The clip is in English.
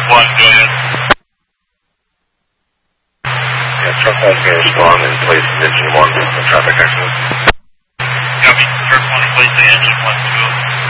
1, go ahead. Yeah, truck 1's going to respond and place engine 1 with the traffic accident. Copy. Truck 1, replace the engine 1, 2.